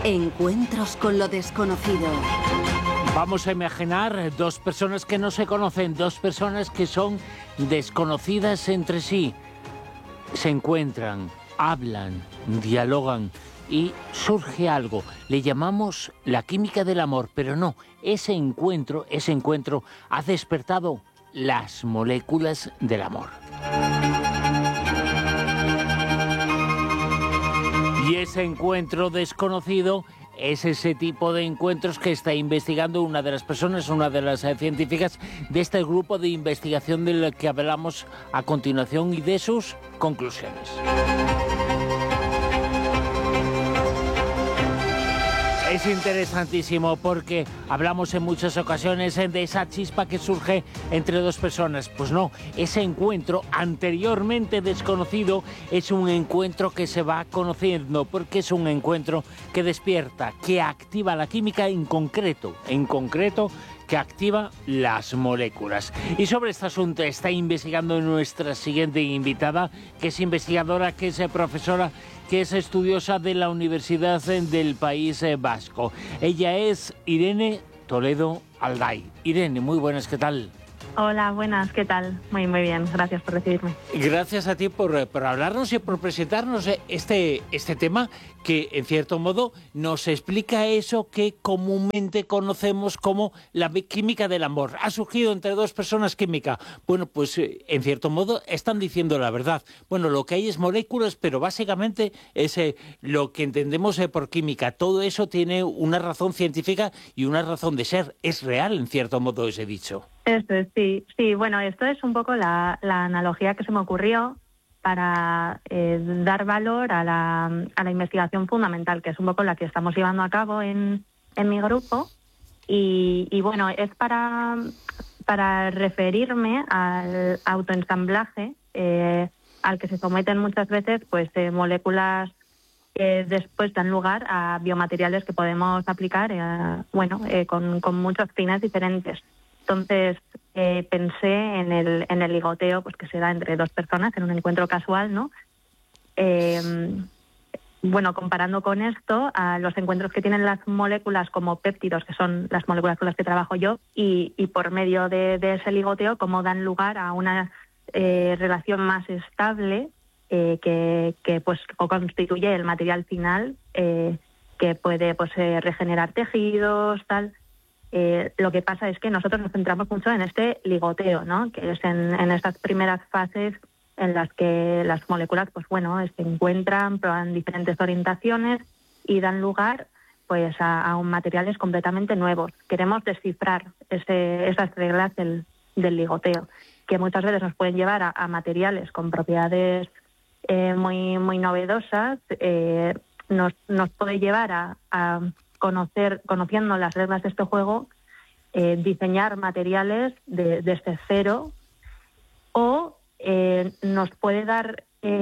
Encuentros con lo desconocido. Vamos a imaginar dos personas que no se conocen, dos personas que son desconocidas entre sí. Se encuentran, hablan, dialogan y surge algo. Le llamamos la química del amor, pero no, ese encuentro ha despertado las moléculas del amor. Y ese encuentro desconocido es ese tipo de encuentros que está investigando una de las personas, una de las científicas de este grupo de investigación del que hablamos a continuación y de sus conclusiones. Es interesantísimo porque hablamos en muchas ocasiones de esa chispa que surge entre dos personas. Pues no, ese encuentro anteriormente desconocido es un encuentro que se va conociendo porque es un encuentro que despierta, que activa la química en concreto que activa las moléculas. Y sobre este asunto está investigando nuestra siguiente invitada, que es investigadora, que es profesora, que es estudiosa de la Universidad del País Vasco. Ella es Irene Toledo Alday. Irene, muy buenas, ¿qué tal? Hola, buenas, ¿qué tal? Muy bien, gracias por recibirme. Gracias a ti por hablarnos y por presentarnos este tema que, en cierto modo, nos explica eso que comúnmente conocemos como la química del amor. Ha surgido entre dos personas química. Bueno, pues, en cierto modo, están diciendo la verdad. Bueno, lo que hay es moléculas, pero básicamente es lo que entendemos por química. Todo eso tiene una razón científica y una razón de ser. Es real, en cierto modo, ese dicho. Eso es, sí, bueno, esto es un poco la analogía que se me ocurrió para dar valor a la investigación fundamental, que es un poco la que estamos llevando a cabo en mi grupo. Y bueno, es para referirme al autoensamblaje al que se someten muchas veces pues moléculas que después dan lugar a biomateriales que podemos aplicar con muchos fines diferentes. Entonces pensé en el ligoteo, pues que se da entre dos personas en un encuentro casual, ¿no? Comparando con esto a los encuentros que tienen las moléculas como péptidos, que son las moléculas con las que trabajo yo, y por medio de ese ligoteo, cómo dan lugar a una relación más estable que constituye el material final que puede regenerar tejidos, tal. Lo que pasa es que nosotros nos centramos mucho en este ligoteo, ¿no? Que es en estas primeras fases en las que las moléculas se encuentran, prueban diferentes orientaciones y dan lugar pues a materiales completamente nuevos. Queremos descifrar esas reglas del ligoteo, que muchas veces nos pueden llevar a materiales con propiedades muy novedosas. Nos puede llevar a conociendo las reglas de este juego, diseñar materiales desde cero, o nos puede dar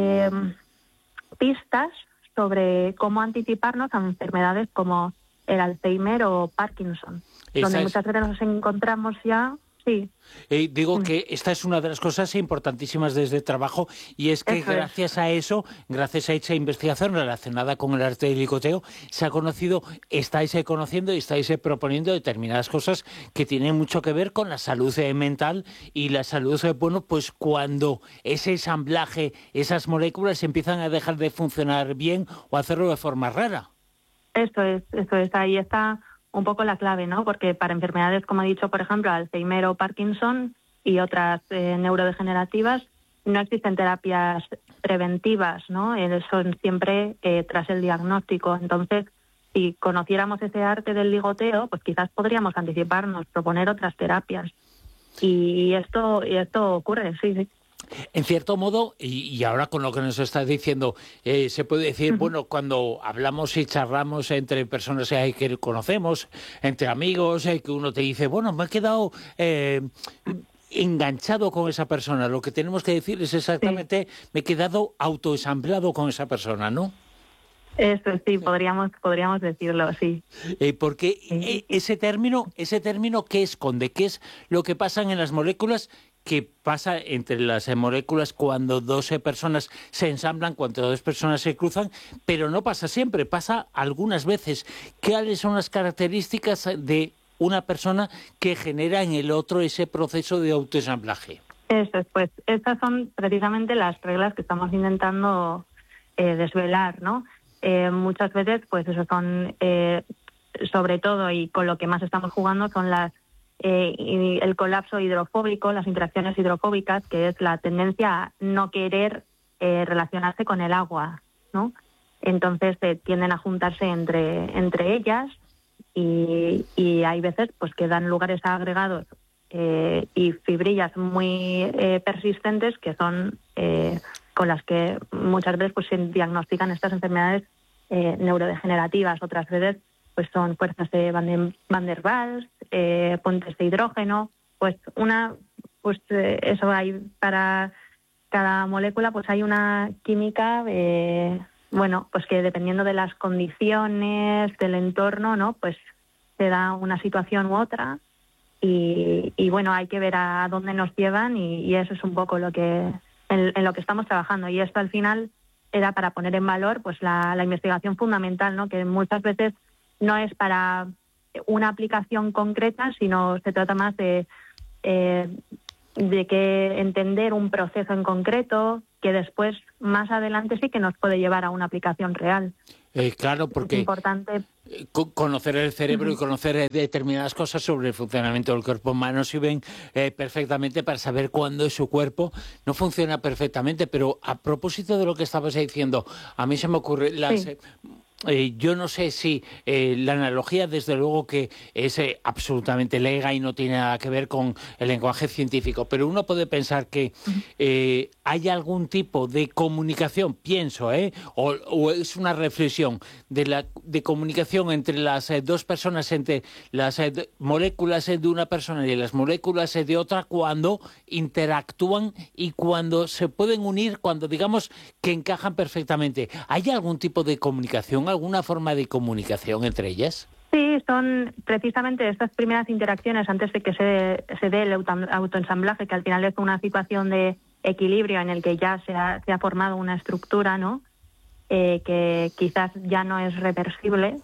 pistas sobre cómo anticiparnos a enfermedades como el Alzheimer o Parkinson, donde muchas veces nos encontramos ya. Sí. Digo que esta es una de las cosas importantísimas de este trabajo, y es que gracias a esa investigación relacionada con el arte del ligoteo, estáis conociendo y estáis proponiendo determinadas cosas que tienen mucho que ver con la salud mental y la salud, pues cuando ese ensamblaje, esas moléculas empiezan a dejar de funcionar bien o hacerlo de forma rara. Eso es, ahí está un poco la clave, ¿no? Porque para enfermedades, como he dicho, por ejemplo, Alzheimer o Parkinson y otras neurodegenerativas, no existen terapias preventivas, ¿no? Son siempre tras el diagnóstico. Entonces, si conociéramos ese arte del ligoteo, pues quizás podríamos anticiparnos, proponer otras terapias. Y esto ocurre, sí. En cierto modo, y ahora con lo que nos estás diciendo, se puede decir, cuando hablamos y charlamos entre personas que conocemos, entre amigos, que uno te dice, me he quedado enganchado con esa persona. Lo que tenemos que decir es exactamente, me he quedado autoensamblado con esa persona, ¿no? Eso sí, podríamos decirlo, sí. Porque ese término, ¿qué esconde? ¿Qué es lo que pasa en las moléculas que pasa entre las moléculas cuando dos personas se ensamblan, cuando dos personas se cruzan, pero no pasa siempre, pasa algunas veces. ¿Cuáles son las características de una persona que genera en el otro ese proceso de autoensamblaje? Eso es, pues estas son precisamente las reglas que estamos intentando desvelar, ¿no? Muchas veces, pues eso son, sobre todo, y con lo que más estamos jugando, son el colapso hidrofóbico, las interacciones hidrofóbicas, que es la tendencia a no querer relacionarse con el agua, ¿no? Entonces tienden a juntarse entre ellas y hay veces pues que dan lugares a agregados y fibrillas muy persistentes que son con las que muchas veces pues se diagnostican estas enfermedades neurodegenerativas. Otras veces pues son fuerzas de Van der Waals, puentes de hidrógeno, eso hay para cada molécula, pues hay una química, pues que dependiendo de las condiciones, del entorno, ¿no? Pues se da una situación u otra y bueno, hay que ver a dónde nos llevan y eso es un poco en lo que estamos trabajando. Y esto al final era para poner en valor pues la investigación fundamental, ¿no? Que muchas veces no es para una aplicación concreta, sino se trata más de que entender un proceso en concreto que después, más adelante, sí que nos puede llevar a una aplicación real. Claro, porque es importante conocer el cerebro y conocer determinadas cosas sobre el funcionamiento del cuerpo humano sirven perfectamente para saber cuándo su cuerpo no funciona perfectamente. Pero a propósito de lo que estabas diciendo, a mí se me ocurre yo no sé si la analogía, desde luego que es absolutamente lega y no tiene nada que ver con el lenguaje científico, pero uno puede pensar que hay algún tipo de comunicación, pienso, o es una reflexión de comunicación entre las dos personas, entre las moléculas de una persona y las moléculas de otra, cuando interactúan y cuando se pueden unir, cuando digamos que encajan perfectamente. ¿Hay algún tipo de comunicación, alguna forma de comunicación entre ellas? Sí, son precisamente estas primeras interacciones antes de que se dé el autoensamblaje, que al final es una situación de equilibrio en el que ya se ha formado una estructura, ¿no? Que quizás ya no es reversible.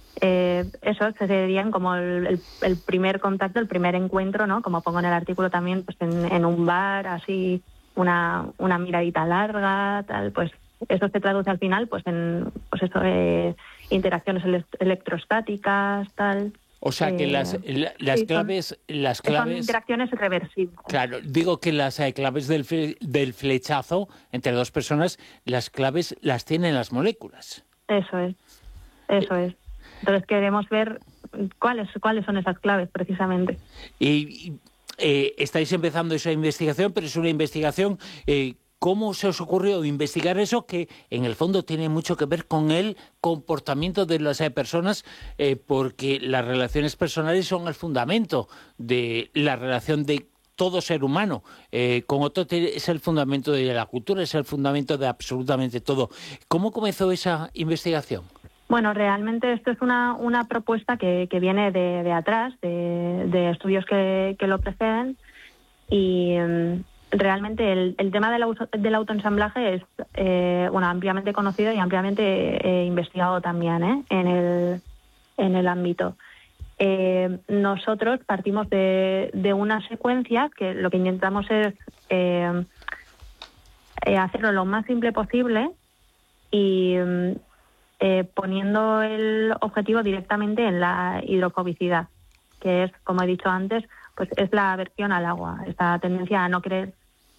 Eso serían como el primer contacto, el primer encuentro, ¿no? Como pongo en el artículo también, pues en un bar, así, una miradita larga, tal, pues eso se traduce al final pues en interacciones electrostáticas, tal. O sea que las claves son interacciones reversibles. Claro, digo que las claves del flechazo entre dos personas, las claves las tienen las moléculas. Eso es. Entonces queremos ver cuáles son esas claves precisamente. Y estáis empezando esa investigación, pero es una investigación. ¿Cómo se os ocurrió investigar eso, que en el fondo tiene mucho que ver con el comportamiento de las personas, porque las relaciones personales son el fundamento de la relación de todo ser humano con otro? Es el fundamento de la cultura, es el fundamento de absolutamente todo. ¿Cómo comenzó esa investigación? Bueno, realmente esto es una propuesta que viene de atrás, de estudios que lo preceden, y realmente el tema del autoensamblaje es ampliamente conocido y ampliamente investigado también en el ámbito. Nosotros partimos de una secuencia que lo que intentamos es hacerlo lo más simple posible y poniendo el objetivo directamente en la hidrofobicidad, que es, como he dicho antes, pues es la aversión al agua, esta tendencia a no querer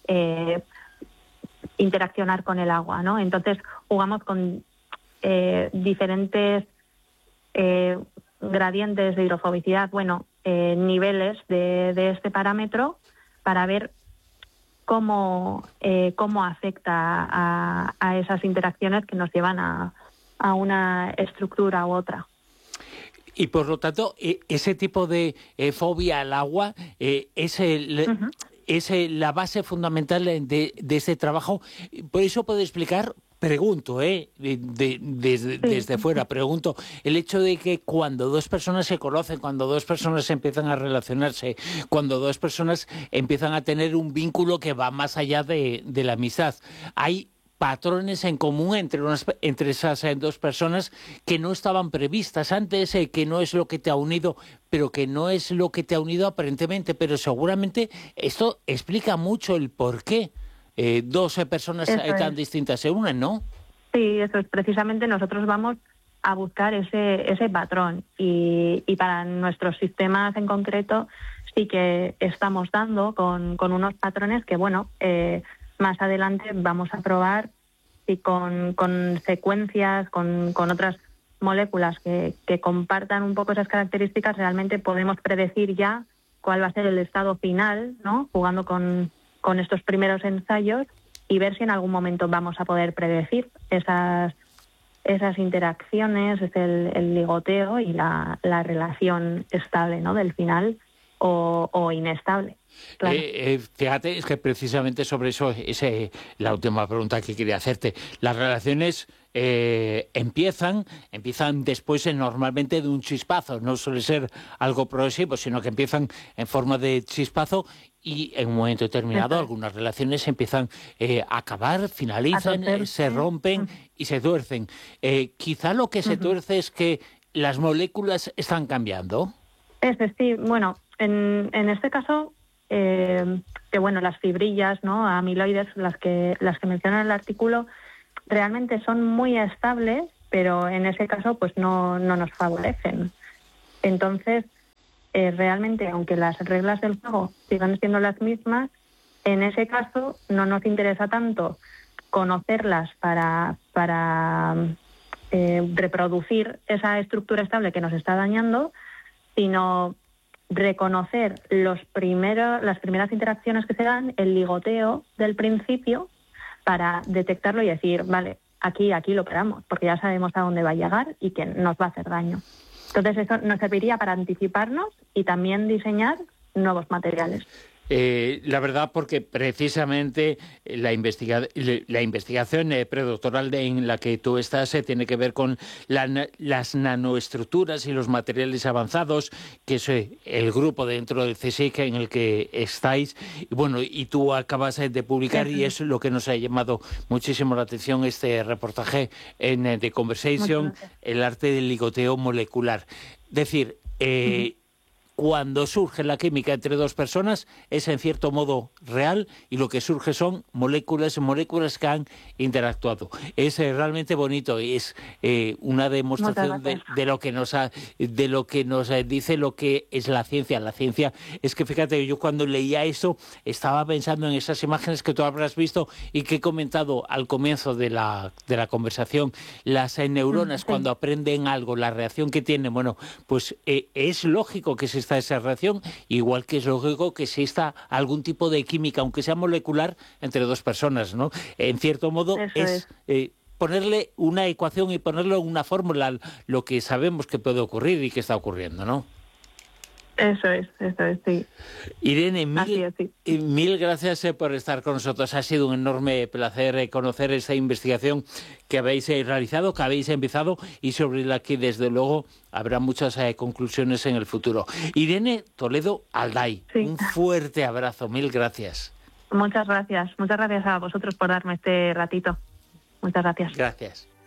interaccionar con el agua, ¿no? Entonces jugamos con diferentes gradientes de hidrofobicidad, niveles de este parámetro, para ver cómo afecta a esas interacciones que nos llevan a una estructura u otra. Y por lo tanto, ese tipo de fobia al agua es la base fundamental de este trabajo. Por eso puedo explicar Pregunto, desde fuera, pregunto, el hecho de que cuando dos personas se conocen, cuando dos personas empiezan a relacionarse, cuando dos personas empiezan a tener un vínculo que va más allá de la amistad, hay patrones en común entre esas dos personas que no estaban previstas antes, que no es lo que te ha unido, pero que no es lo que te ha unido aparentemente, pero seguramente esto explica mucho el por qué dos personas tan distintas se unen, ¿no? Sí, eso es. Precisamente nosotros vamos a buscar ese patrón y para nuestros sistemas en concreto sí que estamos dando con unos patrones que, bueno, más adelante vamos a probar si con secuencias, con otras moléculas que compartan un poco esas características, realmente podemos predecir ya cuál va a ser el estado final, ¿no? Jugando con estos primeros ensayos y ver si en algún momento vamos a poder predecir esas interacciones, el ligoteo y la relación estable, ¿no? Del final o inestable. Claro. Fíjate, es que precisamente sobre eso es la última pregunta que quería hacerte. Las relaciones empiezan después normalmente de un chispazo. No suele ser algo progresivo, sino que empiezan en forma de chispazo y en un momento determinado algunas relaciones empiezan a acabar, finalizan, se rompen y se tuercen. Quizá lo que se tuerce es que las moléculas están cambiando. Sí, bueno, en este caso, que bueno, las fibrillas, ¿no? Amiloides, las que mencionan en el artículo, realmente son muy estables, pero en ese caso pues no nos favorecen. Entonces, realmente, aunque las reglas del juego sigan siendo las mismas, en ese caso no nos interesa tanto conocerlas para reproducir esa estructura estable que nos está dañando, sino reconocer las primeras interacciones que se dan, el ligoteo del principio, para detectarlo y decir, vale, aquí lo paramos, porque ya sabemos a dónde va a llegar y que nos va a hacer daño. Entonces eso nos serviría para anticiparnos y también diseñar nuevos materiales. La verdad, porque precisamente la investigación predoctoral en la que tú estás tiene que ver con las nanoestructuras y los materiales avanzados, que es el grupo dentro del CSIC en el que estáis. Y bueno, y tú acabas de publicar, y es lo que nos ha llamado muchísimo la atención, este reportaje en The Conversation, el arte del ligoteo molecular. Decir, cuando surge la química entre dos personas es en cierto modo real, y lo que surge son moléculas que han interactuado. Es realmente bonito y es una demostración de lo que nos dice lo que es la ciencia. La ciencia es que, fíjate, yo cuando leía eso estaba pensando en esas imágenes que tú habrás visto y que he comentado al comienzo de la conversación. Las neuronas, cuando aprenden algo, la reacción que tienen, bueno, pues es lógico que se esa reacción, igual que es lógico que exista algún tipo de química, aunque sea molecular, entre dos personas, ¿no? En cierto modo es ponerle una ecuación y ponerle una fórmula lo que sabemos que puede ocurrir y que está ocurriendo, ¿no? Eso es, sí. Irene, mil gracias por estar con nosotros. Ha sido un enorme placer conocer esta investigación que habéis realizado, que habéis empezado y sobre la que, desde luego, habrá muchas conclusiones en el futuro. Irene Toledo Alday, un fuerte abrazo. Mil gracias. Muchas gracias a vosotros por darme este ratito. Muchas gracias. Gracias.